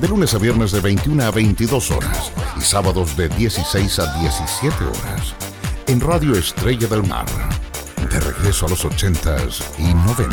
de lunes a viernes de 21 a 22 horas y sábados de 16 a 17 horas. En Radio Estrella del Mar, de regreso a los 80s y 90s.